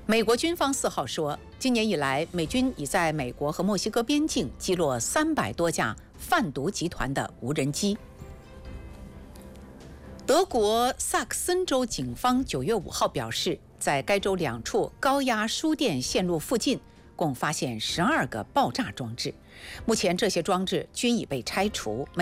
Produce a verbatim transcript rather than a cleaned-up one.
美国军方四号说，今年以来，美军已在美国和墨西哥边境击落三百多架贩毒集团的无人机。德国萨克森州警方九月五号表示，在该州两处高压输电线路附近，共发现十二个爆炸装置。目前，这些装置均已被拆除。